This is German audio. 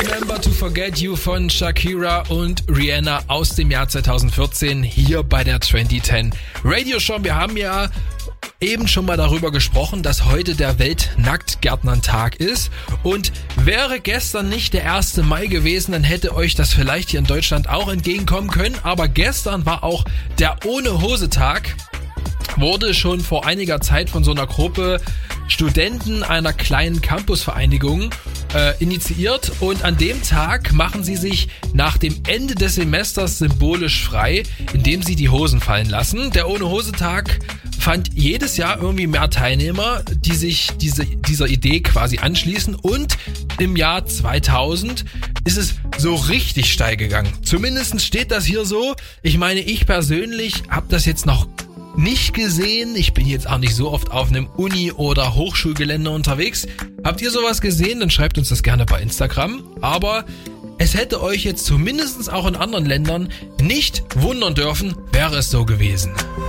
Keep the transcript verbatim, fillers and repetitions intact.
Remember to Forget You von Shakira und Rihanna aus dem Jahr zweitausendvierzehn hier bei der zwanzig zehn Radio Show. Wir haben ja eben schon mal darüber gesprochen, dass heute der Welt-Nacktgärtnertag ist, und wäre gestern nicht der erste Mai gewesen, dann hätte euch das vielleicht hier in Deutschland auch entgegenkommen können, aber gestern war auch der Ohne-Hose-Tag, wurde schon vor einiger Zeit von so einer Gruppe Studenten einer kleinen Campusvereinigung äh, initiiert, und an dem Tag machen sie sich nach dem Ende des Semesters symbolisch frei, indem sie die Hosen fallen lassen. Der Ohne-Hose-Tag fand jedes Jahr irgendwie mehr Teilnehmer, die sich diese, dieser Idee quasi anschließen, und im Jahr zweitausend ist es so richtig steil gegangen. Zumindest steht das hier so. Ich meine, ich persönlich habe das jetzt noch nicht gesehen. Ich bin jetzt auch nicht so oft auf einem Uni- oder Hochschulgelände unterwegs. Habt ihr sowas gesehen? Dann schreibt uns das gerne bei Instagram. Aber es hätte euch jetzt zumindest auch in anderen Ländern nicht wundern dürfen, wäre es so gewesen.